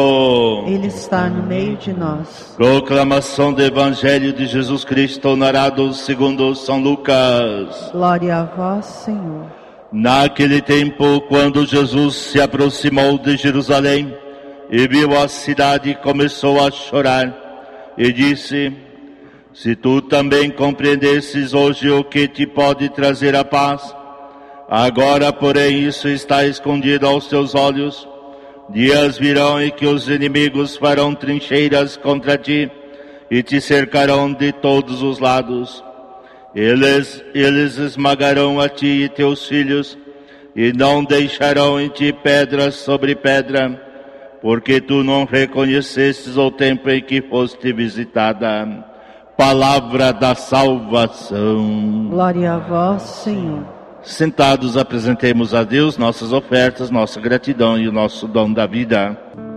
Ele está no meio de nós. Proclamação do Evangelho de Jesus Cristo narrado segundo São Lucas. Glória a vós, Senhor. Naquele tempo, quando Jesus se aproximou de Jerusalém e viu a cidade, começou a chorar e disse: se tu também compreendesses hoje o que te pode trazer a paz, agora, porém, isso está escondido aos teus olhos. Dias virão em que os inimigos farão trincheiras contra ti e te cercarão de todos os lados. Eles esmagarão a ti e teus filhos e não deixarão em ti pedra sobre pedra, porque tu não reconhecestes o tempo em que foste visitada. Palavra da salvação. Glória a vós, Senhor. Sentados, apresentemos a Deus nossas ofertas, nossa gratidão e o nosso dom da vida.